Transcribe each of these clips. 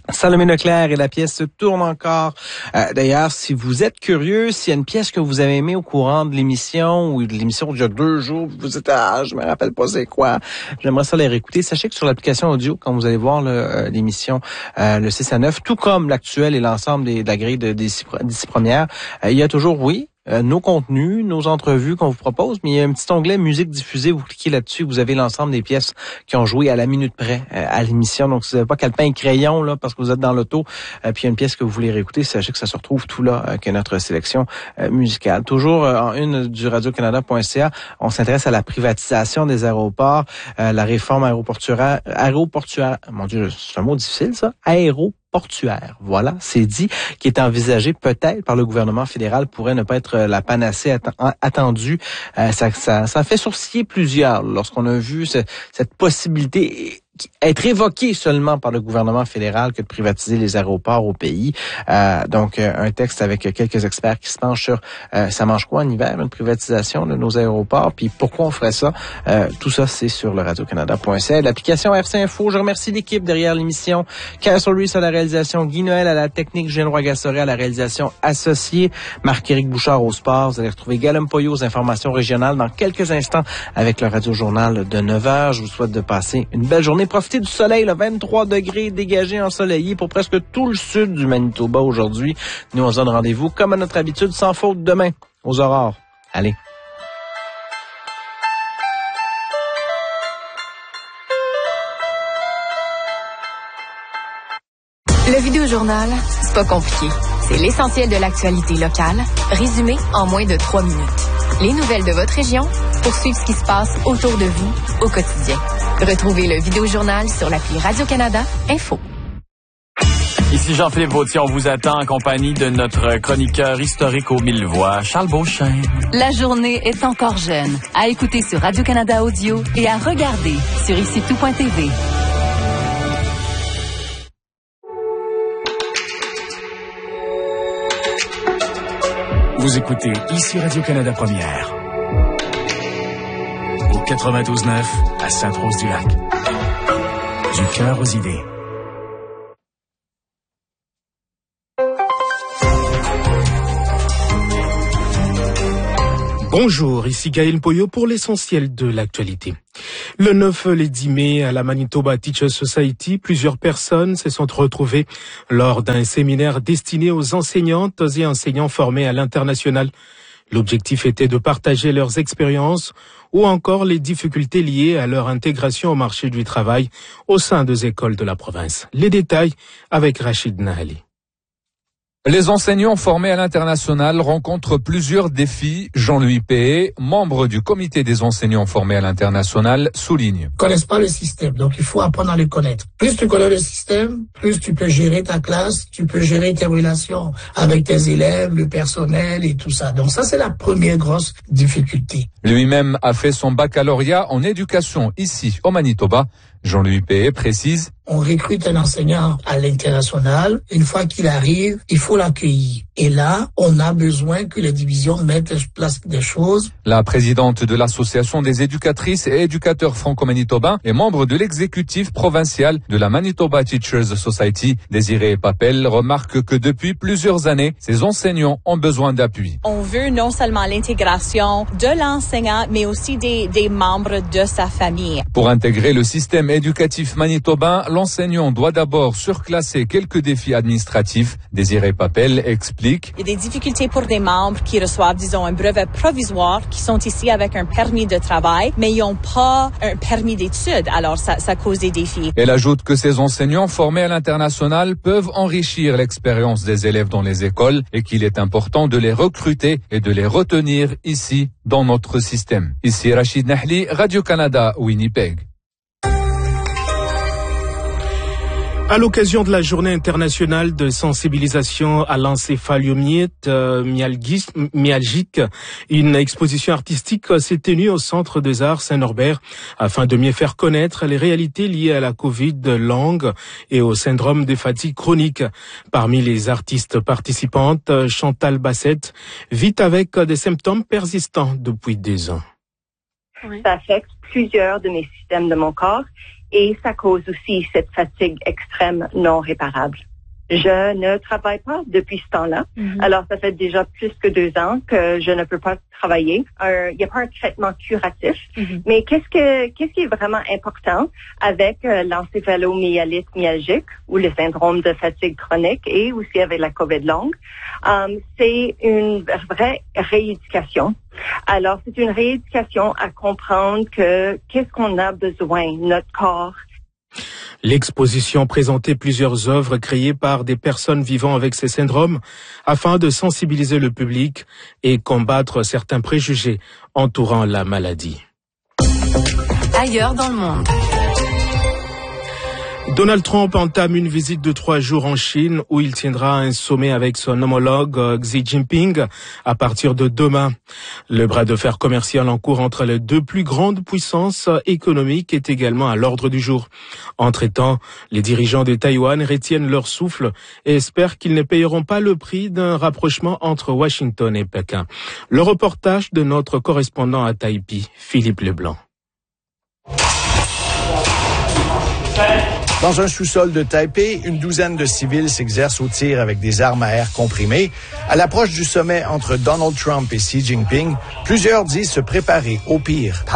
Salomé Leclerc et la pièce tourne encore. D'ailleurs, si vous êtes curieux, s'il y a une pièce que vous avez aimée au courant de l'émission ou de l'émission d'il y a 2 jours, vous êtes je me rappelle pas c'est quoi. J'aimerais ça les réécouter. Sachez que sur l'application audio, quand vous allez voir l'émission le 6 à 9, tout comme l'actuel et l'ensemble de la grille des 6 premières, il y a toujours nos contenus, nos entrevues qu'on vous propose, mais il y a un petit onglet musique diffusée, vous cliquez là-dessus, vous avez l'ensemble des pièces qui ont joué à la minute près à l'émission. Donc, si vous n'avez pas calepin et crayon là parce que vous êtes dans l'auto, puis il y a une pièce que vous voulez réécouter, sachez que ça se retrouve tout là que notre sélection musicale. Toujours en une du radiocanada.ca, on s'intéresse à la privatisation des aéroports, la réforme aéroportuaire, mon Dieu, c'est un mot difficile ça, portuaire. Voilà, c'est dit, qui est envisagé peut-être par le gouvernement fédéral, pourrait ne pas être la panacée attendue. Ça fait sourciller plusieurs lorsqu'on a vu cette possibilité être évoqué seulement par le gouvernement fédéral que de privatiser les aéroports au pays. Donc, un texte avec quelques experts qui se penchent sur ça mange quoi en hiver, une privatisation de nos aéroports, puis pourquoi on ferait ça. Tout ça, c'est sur le radiocanada.ca. L'application RC Info. Je remercie l'équipe derrière l'émission. Castle Reese à la réalisation, Guy Noël à la technique, Jean-Roy Gassoré à la réalisation associée, Marc-Éric Bouchard au sport. Vous allez retrouver Guillaume Poyot aux informations régionales dans quelques instants avec le Radio-Journal de 9h. Je vous souhaite de passer une belle journée. Profitez du soleil, 23 degrés dégagés ensoleillés pour presque tout le sud du Manitoba aujourd'hui. Nous, on se donne rendez-vous, comme à notre habitude, sans faute demain, aux aurores. Allez. Le Vidéojournal, c'est pas compliqué. C'est l'essentiel de l'actualité locale, résumé en moins de 3 minutes. Les nouvelles de votre région pour suivre ce qui se passe autour de vous au quotidien. Retrouvez le Vidéojournal sur l'appli Radio-Canada Info. Ici Jean-Philippe Vautier, on vous attend en compagnie de notre chroniqueur historique aux 1000 voix, Charles Beauchesne. La journée est encore jeune. À écouter sur Radio-Canada Audio et à regarder sur icitout.tv. Vous écoutez ici Radio-Canada Première. Au 92.9 à Sainte-Rose-du-Lac. Du cœur aux idées. Bonjour, ici Gaël Poyot pour l'essentiel de l'actualité. Le 9 et 10 mai, à la Manitoba Teachers Society, plusieurs personnes se sont retrouvées lors d'un séminaire destiné aux enseignantes et enseignants formés à l'international. L'objectif était de partager leurs expériences ou encore les difficultés liées à leur intégration au marché du travail au sein des écoles de la province. Les détails avec Rachid Nahali. Les enseignants formés à l'international rencontrent plusieurs défis. Jean-Louis Péé, membre du comité des enseignants formés à l'international, souligne. Ils connaissent pas le système, donc il faut apprendre à le connaître. Plus tu connais le système, plus tu peux gérer ta classe, tu peux gérer tes relations avec tes élèves, le personnel et tout ça. Donc ça, c'est la première grosse difficulté. Lui-même a fait son baccalauréat en éducation ici, au Manitoba. Jean-Louis Péé précise. On recrute un enseignant à l'international. Une fois qu'il arrive, il faut l'accueillir. Et là, on a besoin que les divisions mettent en place des choses. La présidente de l'Association des éducatrices et éducateurs franco-manitobains et membre de l'exécutif provincial de la Manitoba Teachers Society, Désirée Papel, remarque que depuis plusieurs années, ces enseignants ont besoin d'appui. On veut non seulement l'intégration de l'enseignant, mais aussi des membres de sa famille. Pour intégrer le système éducatif manitobain, l'enseignant doit d'abord surclasser quelques défis administratifs. Désirée Papel explique. Il y a des difficultés pour des membres qui reçoivent, disons, un brevet provisoire, qui sont ici avec un permis de travail, mais ils n'ont pas un permis d'études. Alors, ça cause des défis. Elle ajoute que ces enseignants formés à l'international peuvent enrichir l'expérience des élèves dans les écoles et qu'il est important de les recruter et de les retenir ici, dans notre système. Ici Rachid Nahli, Radio-Canada, Winnipeg. À l'occasion de la journée internationale de sensibilisation à l'encéphalomyélite myalgique, une exposition artistique s'est tenue au Centre des Arts Saint-Norbert afin de mieux faire connaître les réalités liées à la Covid longue et au syndrome des fatigues chroniques. Parmi les artistes participantes, Chantal Bassette vit avec des symptômes persistants depuis 2 ans. Ça affecte plusieurs de mes systèmes de mon corps. et ça cause aussi cette fatigue extrême non réparable. Je ne travaille pas depuis ce temps-là. Alors, ça fait déjà plus que 2 ans que je ne peux pas travailler. Il n'y a pas un traitement curatif. Mais qu'est-ce qui est vraiment important avec l'encéphalomyélite myalgique ou le syndrome de fatigue chronique et aussi avec la COVID longue, c'est une vraie rééducation. Alors, c'est une rééducation à comprendre que qu'est-ce qu'on a besoin, notre corps. L'exposition présentait plusieurs œuvres créées par des personnes vivant avec ces syndromes afin de sensibiliser le public et combattre certains préjugés entourant la maladie. Ailleurs dans le monde. Donald Trump entame une visite de 3 jours en Chine où il tiendra un sommet avec son homologue Xi Jinping à partir de demain. Le bras de fer commercial en cours entre les 2 plus grandes puissances économiques est également à l'ordre du jour. Entre-temps, les dirigeants de Taïwan retiennent leur souffle et espèrent qu'ils ne payeront pas le prix d'un rapprochement entre Washington et Pékin. Le reportage de notre correspondant à Taipei, Philippe Leblanc. Dans un sous-sol de Taipei, une douzaine de civils s'exercent au tir avec des armes à air comprimées. À l'approche du sommet entre Donald Trump et Xi Jinping, plusieurs disent se préparer au pire.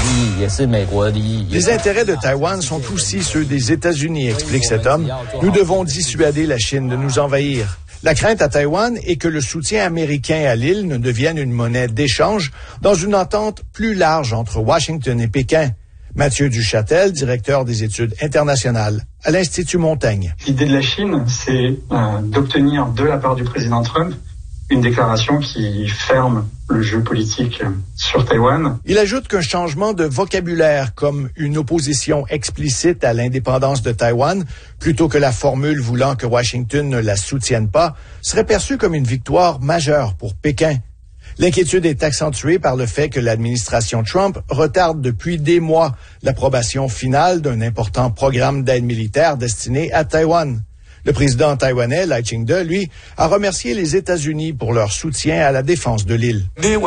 Les intérêts de Taïwan sont aussi ceux des États-Unis, explique cet homme. Nous devons dissuader la Chine de nous envahir. La crainte à Taïwan est que le soutien américain à l'île ne devienne une monnaie d'échange dans une entente plus large entre Washington et Pékin. Mathieu Duchâtel, directeur des études internationales à l'Institut Montaigne. L'idée de la Chine, c'est d'obtenir de la part du président Trump une déclaration qui ferme le jeu politique sur Taïwan. Il ajoute qu'un changement de vocabulaire comme une opposition explicite à l'indépendance de Taïwan, plutôt que la formule voulant que Washington ne la soutienne pas, serait perçu comme une victoire majeure pour Pékin. L'inquiétude est accentuée par le fait que l'administration Trump retarde depuis des mois l'approbation finale d'un important programme d'aide militaire destiné à Taïwan. Le président taïwanais, Lai Ching-te, lui, a remercié les États-Unis pour leur soutien à la défense de l'île.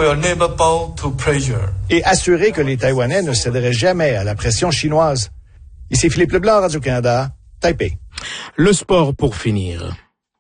Et assuré que les Taïwanais ne céderaient jamais à la pression chinoise. Ici Philippe Leblanc, Radio-Canada, Taipei. Le sport pour finir.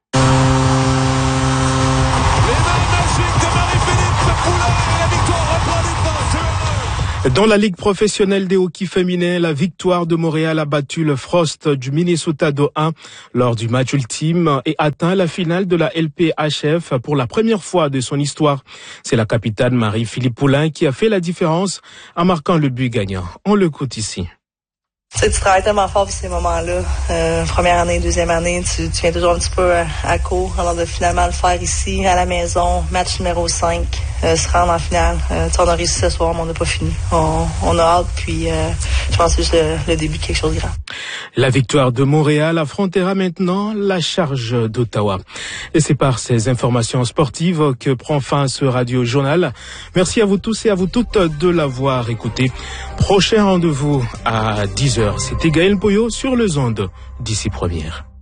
Dans la Ligue professionnelle des hockey féminins, la victoire de Montréal a battu le Frost du Minnesota 2-1 lors du match ultime et atteint la finale de la LPHF pour la première fois de son histoire. C'est la capitaine Marie-Philippe Poulin qui a fait la différence en marquant le but gagnant. On l'écoute ici. Tu travailles tellement fort pour ces moments-là. Première année, deuxième année, tu viens toujours un petit peu à court. Alors de finalement le faire ici, à la maison, match numéro 5, se rendre en finale. On a réussi ce soir, mais on n'a pas fini. On a hâte, puis je pense que c'est juste le début de quelque chose de grand. La victoire de Montréal affrontera maintenant la charge d'Ottawa. Et c'est par ces informations sportives que prend fin ce radio-journal. Merci à vous tous et à vous toutes de l'avoir écouté. Prochain rendez-vous à 10h. C'était Gaël Poyot sur les ondes d'ici première.